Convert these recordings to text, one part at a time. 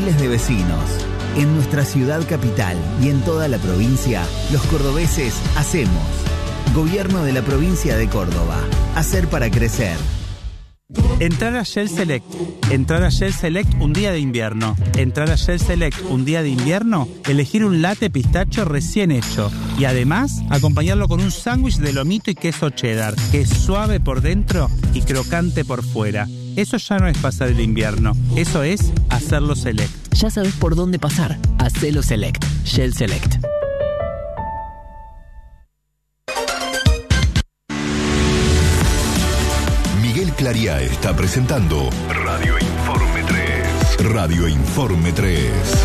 miles de vecinos. En nuestra ciudad capital y en toda la provincia, los cordobeses hacemos. Gobierno de la provincia de Córdoba. Hacer para crecer. Entrar a Shell Select. Entrar a Shell Select un día de invierno. Entrar a Shell Select un día de invierno, elegir un latte pistacho recién hecho. Y además, acompañarlo con un sándwich de lomito y queso cheddar, que es suave por dentro y crocante por fuera. Eso ya no es pasar el invierno, eso es hacerlo Select. Ya sabes por dónde pasar. Hacelo Select. Shell Select. Miguel Clariá está presentando Radio Informe 3. Radio Informe 3.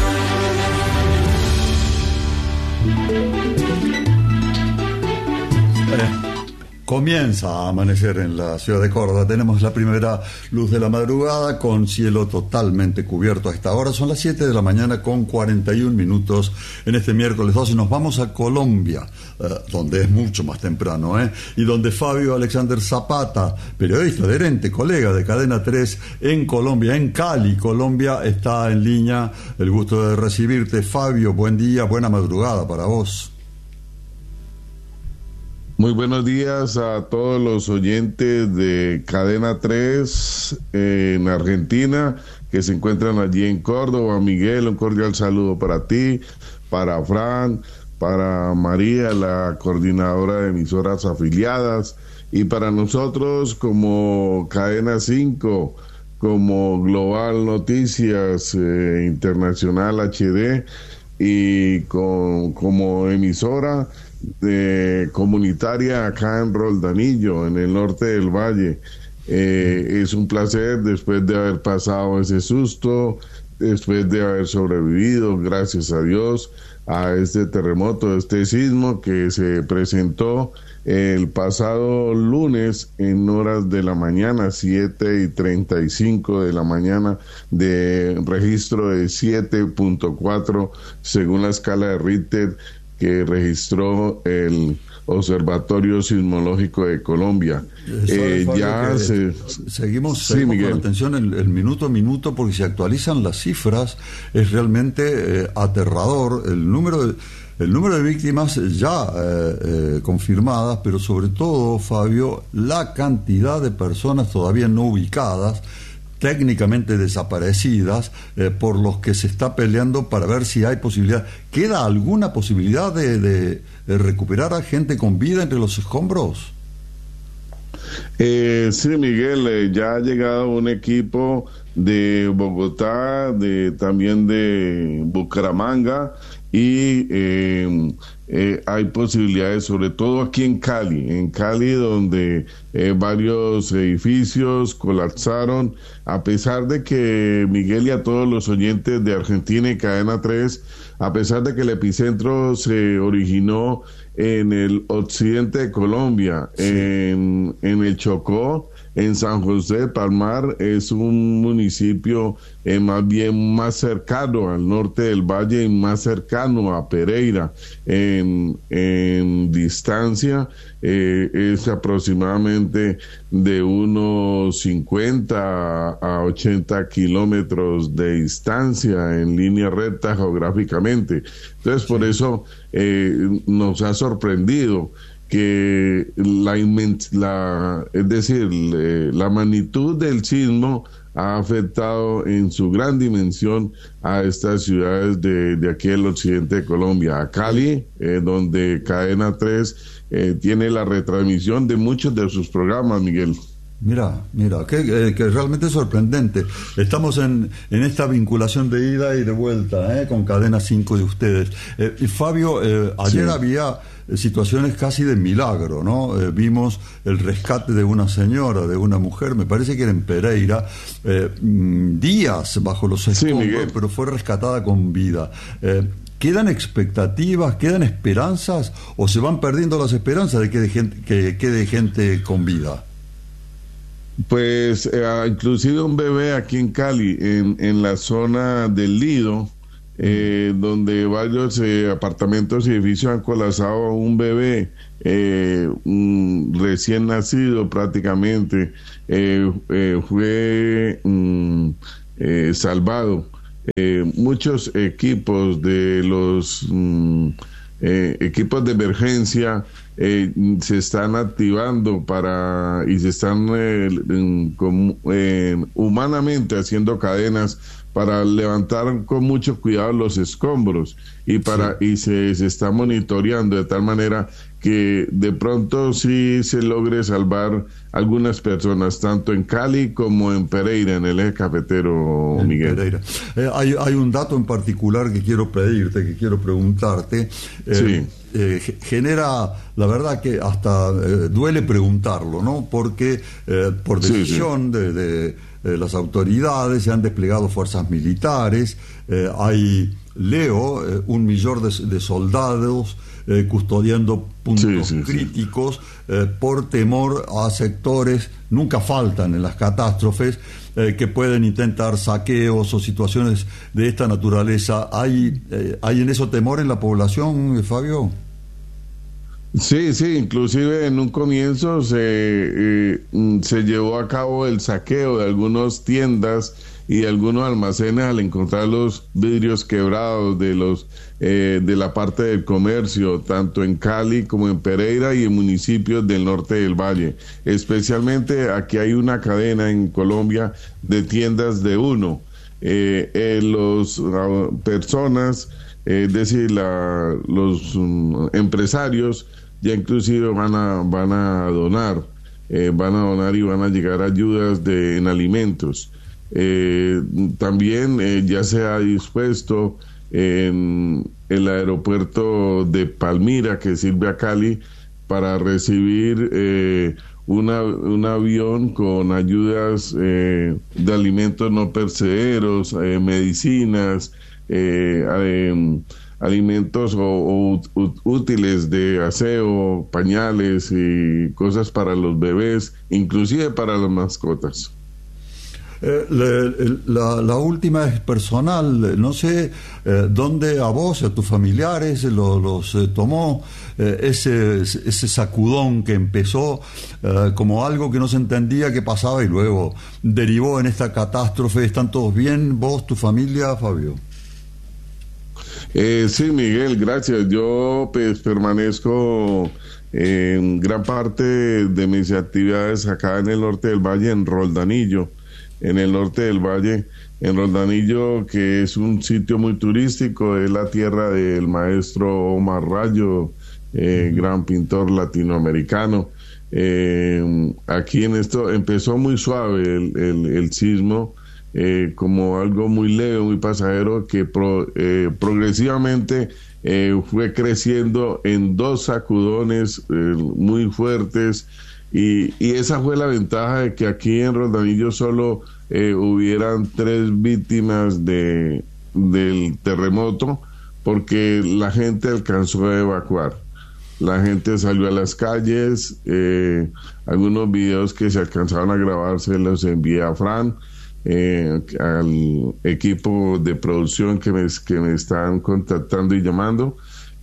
Comienza a amanecer en la ciudad de Córdoba. Tenemos la primera luz de la madrugada con cielo totalmente cubierto a esta hora. Son las 7 de la mañana con 41 minutos en este miércoles 12. Nos vamos a Colombia, donde es mucho más temprano, y donde Fabio Alexander Zapata, periodista adherente, colega de Cadena 3 en Colombia, en Cali, Colombia, está en línea. El gusto de recibirte, Fabio. Buen día, buena madrugada para vos. Muy buenos días a todos los oyentes de Cadena 3 en Argentina que se encuentran allí en Córdoba. Miguel, un cordial saludo para ti, para Fran, para María, la coordinadora de emisoras afiliadas, y para nosotros como Cadena 5, como Global Noticias Internacional HD y como emisora comunitaria acá en Roldanillo, en el norte del Valle. Es un placer, después de haber pasado ese susto, después de haber sobrevivido, gracias a Dios, a este terremoto, este sismo que se presentó el pasado lunes en horas de la mañana, 7:35 de la mañana, de registro de 7.4 según la escala de Richter que registró el Observatorio Sismológico de Colombia. Seguimos Miguel, con atención el minuto a minuto, porque si actualizan las cifras es realmente aterrador el número de víctimas ya confirmadas, pero sobre todo, Fabio, la cantidad de personas todavía no ubicadas, técnicamente desaparecidas, por los que se está peleando para ver si hay posibilidad. ¿Queda alguna posibilidad de recuperar a gente con vida entre los escombros? Sí, Miguel, ya ha llegado un equipo de Bogotá, también de Bucaramanga, y hay posibilidades, sobre todo aquí en Cali, donde varios edificios colapsaron, a pesar de que, Miguel, y a todos los oyentes de Argentina y Cadena 3, a pesar de que el epicentro se originó en el occidente de Colombia, sí, en el Chocó, en San José de Palmar, es un municipio más bien más cercano al norte del valle y más cercano a Pereira en distancia, es aproximadamente de unos 50 a 80 kilómetros de distancia en línea recta geográficamente. Entonces, por eso nos ha sorprendido que la magnitud del sismo ha afectado en su gran dimensión a estas ciudades de aquí del occidente de Colombia, a Cali, donde Cadena 3 tiene la retransmisión de muchos de sus programas, Miguel. Mira, que realmente es sorprendente. Estamos en esta vinculación de ida y de vuelta, con Cadena 5 de ustedes. Y Fabio, ayer había situaciones casi de milagro, ¿no? Vimos el rescate de una señora, de una mujer, me parece que era en Pereira, días bajo los escombros, pero fue rescatada con vida. ¿Quedan expectativas, quedan esperanzas, o se van perdiendo las esperanzas de que quede gente con vida? Pues inclusive un bebé aquí en Cali, en la zona del Lido, donde varios apartamentos y edificios han colapsado a un bebé recién nacido prácticamente, fue salvado muchos equipos de los equipos de emergencia se están activando y se están humanamente haciendo cadenas para levantar con mucho cuidado los escombros y se está monitoreando de tal manera que de pronto sí se logre salvar algunas personas, tanto en Cali como en Pereira, en el eje cafetero, Miguel. Pereira. Hay un dato en particular que quiero pedirte, que quiero preguntarte. Genera, la verdad que hasta duele preguntarlo, ¿no? Porque por decisión de las autoridades se han desplegado fuerzas militares, hay, leo, 1 millón de soldados custodiando puntos críticos por temor a sectores, nunca faltan en las catástrofes, que pueden intentar saqueos o situaciones de esta naturaleza. ¿Hay en eso temor en la población, Fabio? Sí, inclusive en un comienzo se llevó a cabo el saqueo de algunas tiendas y algunos almacenes al encontrar los vidrios quebrados de la parte del comercio, tanto en Cali como en Pereira y en municipios del norte del valle. Especialmente aquí hay una cadena en Colombia de tiendas de uno. Los personas, es decir, los empresarios ya inclusive van a donar y van a llegar ayudas en alimentos. También ya se ha dispuesto en el aeropuerto de Palmira, que sirve a Cali, para recibir un avión con ayudas de alimentos no perecederos, medicinas, alimentos o útiles de aseo, pañales y cosas para los bebés, inclusive para las mascotas. La última es personal, no sé dónde a vos, a tus familiares los tomó ese sacudón que empezó como algo que no se entendía que pasaba y luego derivó en esta catástrofe. ¿Están todos bien, vos, tu familia, Fabio? Sí, Miguel, gracias. Yo pues permanezco en gran parte de mis actividades acá en el norte del valle, en Roldanillo, en el norte del valle, en Roldanillo, que es un sitio muy turístico, es la tierra del maestro Omar Rayo, gran pintor latinoamericano. Aquí en esto empezó muy suave el sismo, como algo muy leve, muy pasajero, que progresivamente fue creciendo en 2 sacudones muy fuertes, y esa fue la ventaja de que aquí en Roldanillo solo hubieran 3 víctimas del terremoto, porque la gente alcanzó a evacuar. La gente salió a las calles, algunos videos que se alcanzaron a grabar se los envié a Fran, al equipo de producción que me están contactando y llamando,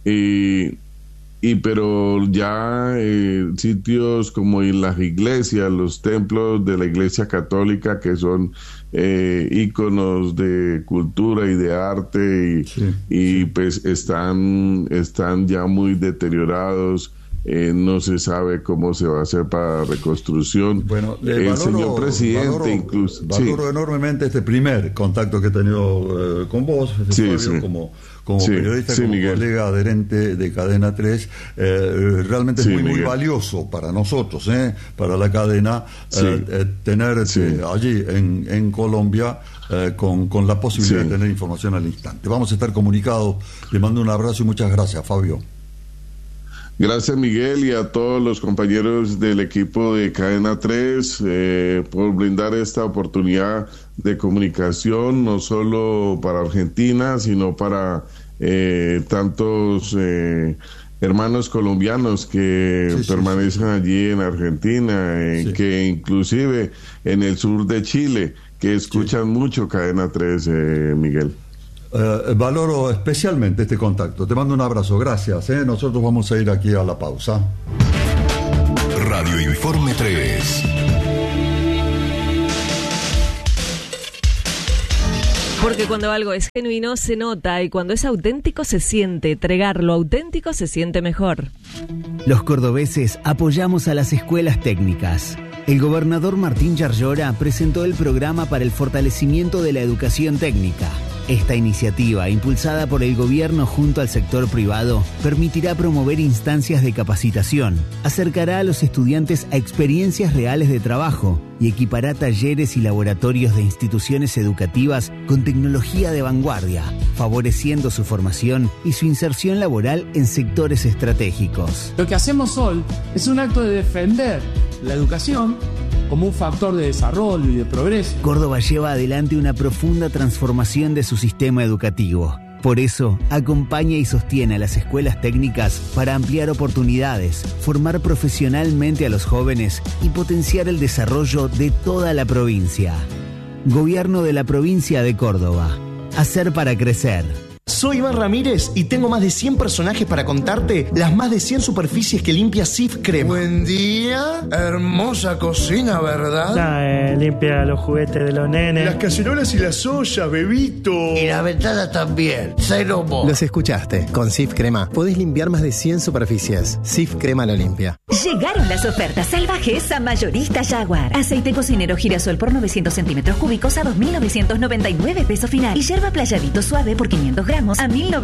pero ya sitios como en las iglesias, los templos de la Iglesia Católica, que son íconos de cultura y de arte, pues están ya muy deteriorados. No se sabe cómo se va a hacer para la reconstrucción. Bueno, señor presidente incluso valoro enormemente este primer contacto que he tenido con vos, Fabio, como periodista, como Miguel, colega adherente de Cadena 3. Realmente es muy valioso para nosotros, para la cadena, tenerte allí en Colombia, con la posibilidad de tener información al instante. Vamos a estar comunicados. Le mando un abrazo y muchas gracias, Fabio. Gracias, Miguel, y a todos los compañeros del equipo de Cadena 3 por brindar esta oportunidad de comunicación, no solo para Argentina, sino para tantos hermanos colombianos que permanecen allí en Argentina, que inclusive en el sur de Chile, que escuchan mucho Cadena 3, Miguel. Valoro especialmente este contacto. Te mando un abrazo, gracias. Nosotros vamos a ir aquí a la pausa. Radio Informe 3. Porque cuando algo es genuino se nota y cuando es auténtico se siente. Entregar lo auténtico se siente mejor. Los cordobeses apoyamos a las escuelas técnicas. El gobernador Martín Yarlora presentó el programa para el fortalecimiento de la educación técnica. Esta iniciativa, impulsada por el gobierno junto al sector privado, permitirá promover instancias de capacitación, acercará a los estudiantes a experiencias reales de trabajo y equipará talleres y laboratorios de instituciones educativas con tecnología de vanguardia, favoreciendo su formación y su inserción laboral en sectores estratégicos. Lo que hacemos hoy es un acto de defender la educación como un factor de desarrollo y de progreso. Córdoba lleva adelante una profunda transformación de su sistema educativo. Por eso, acompaña y sostiene a las escuelas técnicas para ampliar oportunidades, formar profesionalmente a los jóvenes y potenciar el desarrollo de toda la provincia. Gobierno de la provincia de Córdoba. Hacer para crecer. Soy Iván Ramírez y tengo más de 100 personajes para contarte las más de 100 superficies que limpia Cif Crema. Buen día, hermosa cocina, ¿verdad? Limpia los juguetes de los nenes. Las cacerolas y las ollas, bebito. Y la ventana también, cero mo. Los escuchaste, con Cif Crema podés limpiar más de 100 superficies. Cif Crema lo limpia. Llegaron las ofertas salvajes a Mayorista Jaguar. Aceite cocinero girasol por 900 centímetros cúbicos a 2.999 pesos final. Y yerba playadito suave por 500 gramos a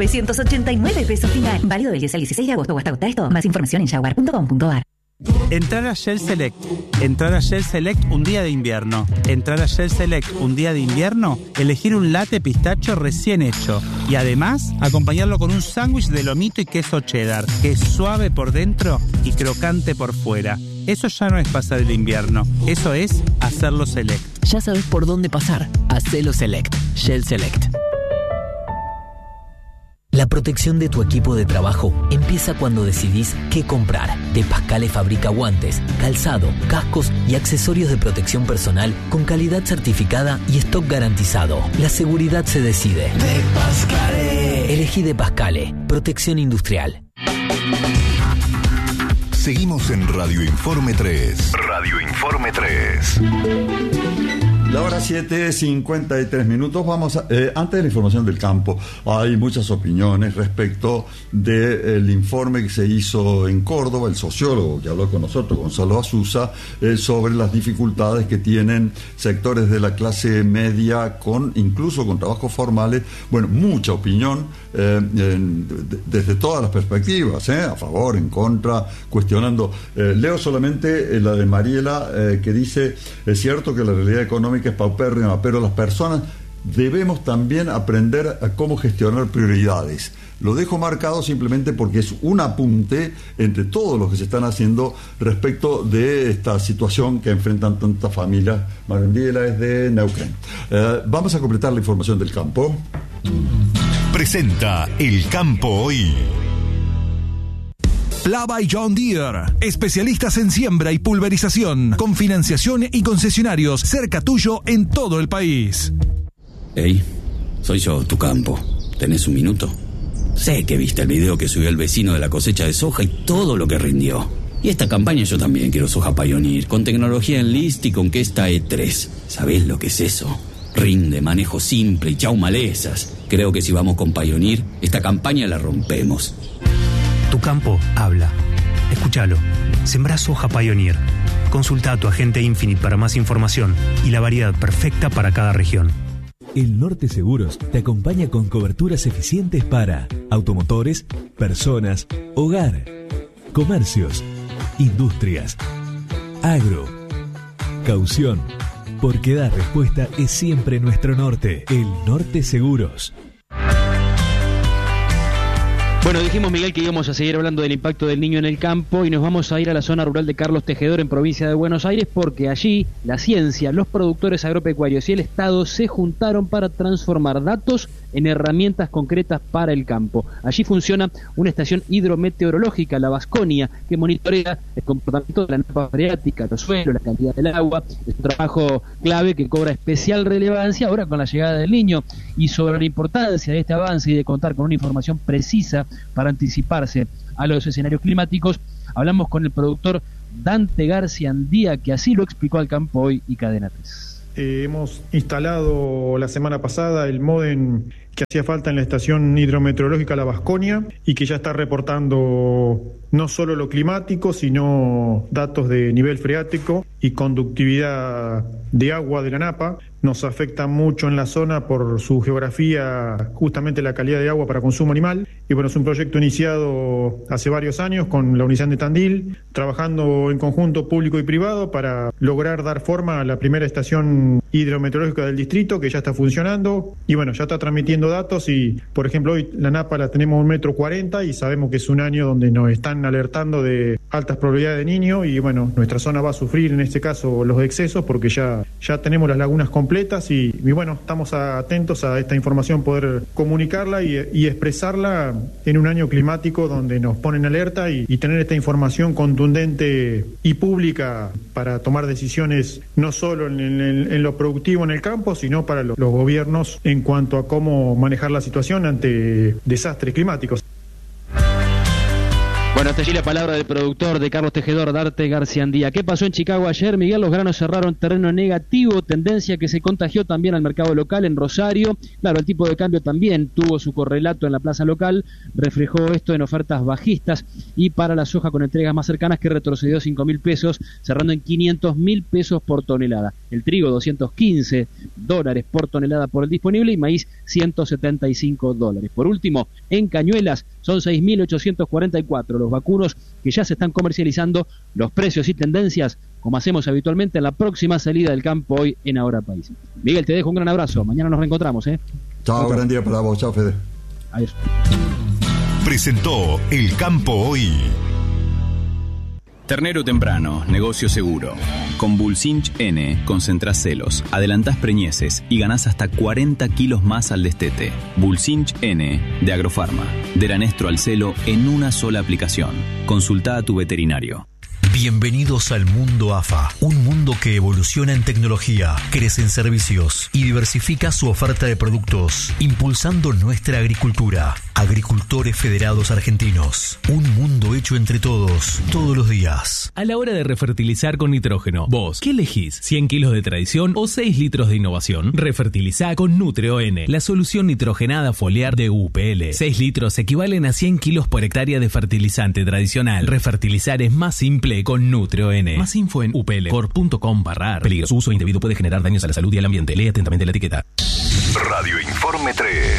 1.989 pesos final. Válido del 10 al 16 de agosto o hasta agotar esto. Más información en jaguar.com.ar. Entrar a Shell Select. Entrar a Shell Select un día de invierno. Entrar a Shell Select un día de invierno, elegir un latte pistacho recién hecho. Y además, acompañarlo con un sándwich de lomito y queso cheddar, que es suave por dentro y crocante por fuera. Eso ya no es pasar el invierno, eso es hacerlo Select. Ya sabes por dónde pasar. Hacelo Select. Shell Select. La protección de tu equipo de trabajo empieza cuando decidís qué comprar. De Pascale fabrica guantes, calzado, cascos y accesorios de protección personal con calidad certificada y stock garantizado. La seguridad se decide. De Pascale. Elegí De Pascale. Protección industrial. Seguimos en Radio Informe 3. Radio Informe 3. La hora 7:53. Vamos a, antes de la información del campo, hay muchas opiniones respecto del informe que se hizo en Córdoba, el sociólogo que habló con nosotros, Gonzalo Azusa, sobre las dificultades que tienen sectores de la clase media, incluso con trabajos formales. Bueno, mucha opinión desde todas las perspectivas, a favor, en contra, cuestionando. Leo solamente la de Mariela, que dice: es cierto que la realidad económica es paupérrima, pero las personas debemos también aprender a cómo gestionar prioridades. Lo dejo marcado simplemente porque es un apunte entre todos los que se están haciendo respecto de esta situación que enfrentan tantas familias. Mariela es de Neuquén. Vamos a completar la información del campo. Presenta El Campo Hoy. Plava y John Deere, especialistas en siembra y pulverización, con financiación y concesionarios cerca tuyo en todo el país. Hey, soy yo, tu campo. ¿Tenés un minuto? Sé que viste el video que subió el vecino de la cosecha de soja y todo lo que rindió. Y esta campaña yo también quiero soja Pioneer, con tecnología Enlist y con Questa E3. ¿Sabés lo que es eso? Rinde, manejo simple y chau malezas. Creo que si vamos con Pioneer, esta campaña la rompemos. Tu campo habla. Escúchalo. Sembrá soja Pioneer. Consulta a tu agente Infinite para más información y la variedad perfecta para cada región. El Norte Seguros te acompaña con coberturas eficientes para automotores, personas, hogar, comercios, industrias, agro, caución. Porque dar respuesta es siempre nuestro norte. El Norte Seguros. Bueno, dijimos, Miguel, que íbamos a seguir hablando del impacto del niño en el campo y nos vamos a ir a la zona rural de Carlos Tejedor en provincia de Buenos Aires, porque allí la ciencia, los productores agropecuarios y el Estado se juntaron para transformar datos en herramientas concretas para el campo. Allí funciona una estación hidrometeorológica, la Vasconia, que monitorea el comportamiento de la napa freática, los suelos, la cantidad del agua. Es un trabajo clave que cobra especial relevancia ahora con la llegada del niño. Y sobre la importancia de este avance y de contar con una información precisa para anticiparse a los escenarios climáticos, hablamos con el productor Dante García Andía, que así lo explicó al Campo Hoy y Cadena 3. Hemos instalado la semana pasada el módem que hacía falta en la estación hidrometeorológica La Vasconia y que ya está reportando no solo lo climático, sino datos de nivel freático y conductividad de agua de la Napa. Nos afecta mucho en la zona por su geografía, justamente la calidad de agua para consumo animal. Y bueno, es un proyecto iniciado hace varios años con la Universidad de Tandil, trabajando en conjunto público y privado para lograr dar forma a la primera estación hidrometeorológica del distrito, que ya está funcionando y bueno, ya está transmitiendo datos. Y por ejemplo, hoy la Napa la tenemos 1,40 m y sabemos que es un año donde nos están alertando de altas probabilidades de niño y bueno, nuestra zona va a sufrir en este caso los excesos porque ya tenemos las lagunas completas y bueno, estamos atentos a esta información, poder comunicarla y expresarla en un año climático donde nos ponen alerta y tener esta información contundente y pública para tomar decisiones no solo en lo productivo en el campo, sino para los gobiernos en cuanto a cómo manejar la situación ante desastres climáticos. Bueno, hasta allí la palabra del productor de Carlos Tejedor, Darte Garciandía. ¿Qué pasó en Chicago ayer, Miguel? Los granos cerraron terreno negativo, tendencia que se contagió también al mercado local en Rosario. Claro, el tipo de cambio también tuvo su correlato en la plaza local, reflejó esto en ofertas bajistas y para la soja con entregas más cercanas que retrocedió 5.000 pesos, cerrando en 500.000 pesos por tonelada. El trigo, $215 por tonelada por el disponible y maíz, $175. Por último, en cañuelas son 6.844 los vacunos que ya se están comercializando, los precios y tendencias, como hacemos habitualmente en la próxima salida del campo hoy en Ahora País. Miguel, te dejo un gran abrazo, mañana nos reencontramos. Chao, gran día para vos, chao Fede. Adiós. Presentó El Campo Hoy. Ternero temprano, negocio seguro. Con Bulsinch N concentrás celos, adelantás preñeces y ganás hasta 40 kilos más al destete. Bulsinch N de Agrofarma. De Lanestro al celo en una sola aplicación. Consulta a tu veterinario. Bienvenidos al mundo AFA, un mundo que evoluciona en tecnología, crece en servicios y diversifica su oferta de productos, impulsando nuestra agricultura. Agricultores Federados Argentinos, un mundo hecho entre todos, todos los días. A la hora de refertilizar con nitrógeno, vos, ¿qué elegís? ¿100 kilos de tradición o 6 litros de innovación? Refertilizá con Nutreo N, la solución nitrogenada foliar de UPL. 6 litros equivalen a 100 kilos por hectárea de fertilizante tradicional. Refertilizar es más simple con Nutreo N. Más info en uplcor.com/. Peligro. Su uso indebido puede generar daños a la salud y al ambiente. Lee atentamente la etiqueta. Radio Informe 3.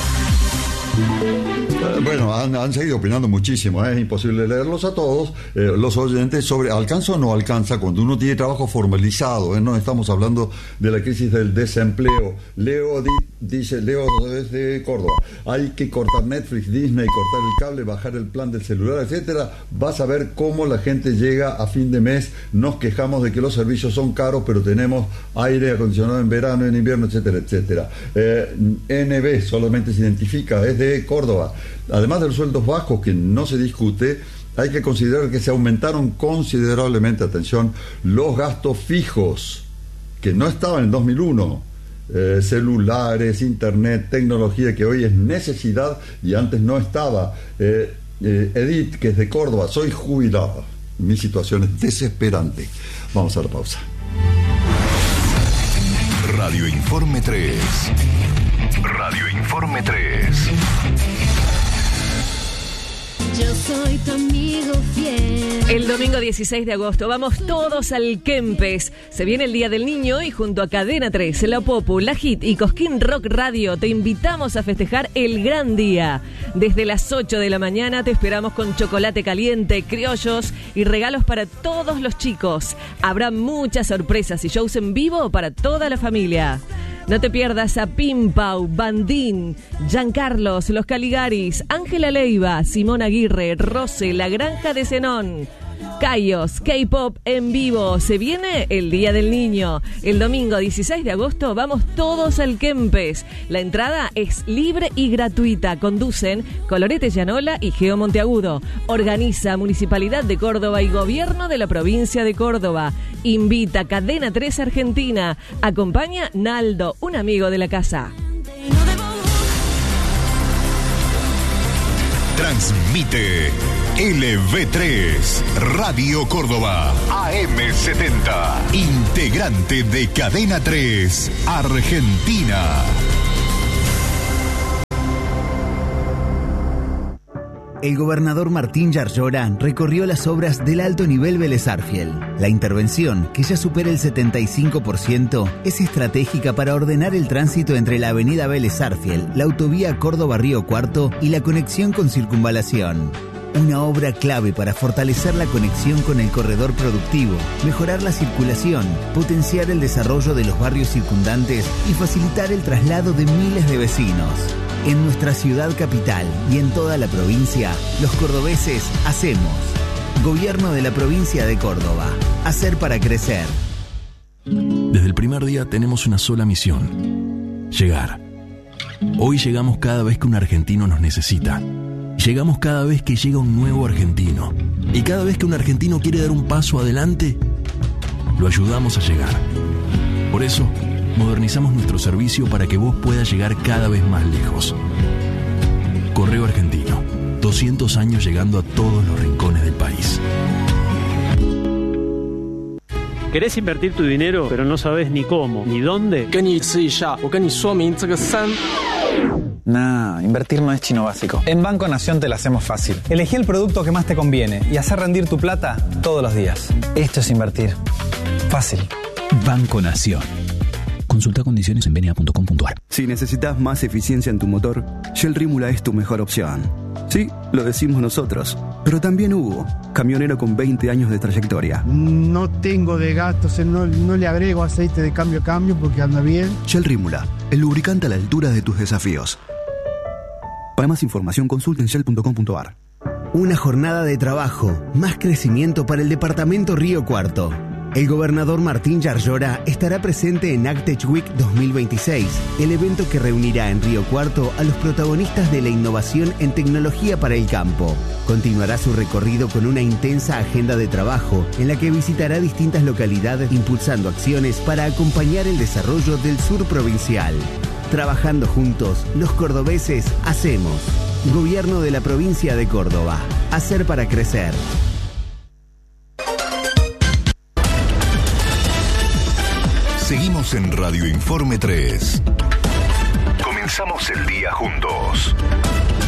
Bueno, han seguido opinando muchísimo, es imposible leerlos a todos, los oyentes, sobre alcanza o no alcanza cuando uno tiene trabajo formalizado, no estamos hablando de la crisis del desempleo. Leo desde Córdoba, hay que cortar Netflix, Disney, cortar el cable, bajar el plan del celular, etcétera. Vas a ver cómo la gente llega a fin de mes, nos quejamos de que los servicios son caros, pero tenemos aire acondicionado en verano, en invierno, etcétera, etcétera. NB solamente se identifica, es de Córdoba. Además de los sueldos bajos, que no se discute, hay que considerar que se aumentaron considerablemente, atención, los gastos fijos, que no estaban en 2001. Celulares, internet, tecnología, que hoy es necesidad y antes no estaba. Edith, que es de Córdoba, soy jubilada. Mi situación es desesperante. Vamos a la pausa. Radio Informe 3. Radio Informe 3. Yo soy tu amigo fiel. El domingo 16 de agosto vamos todos al Kempes. Se viene el Día del Niño y junto a Cadena 3, La Popu, La Hit y Cosquín Rock Radio te invitamos a festejar el gran día. Desde las 8 de la mañana te esperamos con chocolate caliente, criollos y regalos para todos los chicos. Habrá muchas sorpresas y shows en vivo para toda la familia. No te pierdas a Pimpau, Bandín, Giancarlos, Los Caligaris, Ángela Leiva, Simón Aguirre, Rose, La Granja de Zenón, Cayos, K-Pop en vivo. Se viene el Día del Niño. El domingo 16 de agosto vamos todos al Kempes. La entrada es libre y gratuita. Conducen Colorete Llanola y Geo Monteagudo. Organiza Municipalidad de Córdoba y Gobierno de la Provincia de Córdoba. Invita Cadena 3 Argentina. Acompaña Naldo, un amigo de la casa. Transmite LV3, Radio Córdoba, AM70, integrante de Cadena 3, Argentina. El gobernador Martín Yarlora recorrió las obras del alto nivel Vélez Sarsfield. La intervención, que ya supera el 75%, es estratégica para ordenar el tránsito entre la avenida Vélez Sarsfield, la autovía Córdoba-Río Cuarto y la conexión con Circunvalación. Una obra clave para fortalecer la conexión con el corredor productivo, mejorar la circulación, potenciar el desarrollo de los barrios circundantes y facilitar el traslado de miles de vecinos. En nuestra ciudad capital y en toda la provincia, los cordobeses hacemos. Gobierno de la provincia de Córdoba. Hacer para crecer. Desde el primer día tenemos una sola misión: llegar. Hoy llegamos cada vez que un argentino nos necesita. Llegamos cada vez que llega un nuevo argentino. Y cada vez que un argentino quiere dar un paso adelante, lo ayudamos a llegar. Por eso, modernizamos nuestro servicio para que vos puedas llegar cada vez más lejos. Correo Argentino, 200 años llegando a todos los rincones del país. ¿Querés invertir tu dinero, pero no sabes ni cómo, ni dónde? Nah, invertir no es chino básico. En Banco Nación te la hacemos fácil. Elegí el producto que más te conviene y hacer rendir tu plata todos los días. Esto es invertir. Fácil. Banco Nación. Consulta condiciones en bna.com.ar. Si necesitas más eficiencia en tu motor, Shell Rímula es tu mejor opción. Sí, lo decimos nosotros, pero también Hugo, camionero con 20 años de trayectoria. No tengo de gastos, no le agrego aceite de cambio a cambio porque anda bien. Shell Rímula, el lubricante a la altura de tus desafíos. Para más información, consulta en shell.com.ar. Una jornada de trabajo, más crecimiento para el departamento Río Cuarto. El gobernador Martín Yarlora estará presente en AgTech Week 2026, el evento que reunirá en Río Cuarto a los protagonistas de la innovación en tecnología para el campo. Continuará su recorrido con una intensa agenda de trabajo en la que visitará distintas localidades impulsando acciones para acompañar el desarrollo del sur provincial. Trabajando juntos, los cordobeses hacemos. Gobierno de la provincia de Córdoba. Hacer para crecer. Seguimos en Radio Informe 3. Comenzamos el día juntos.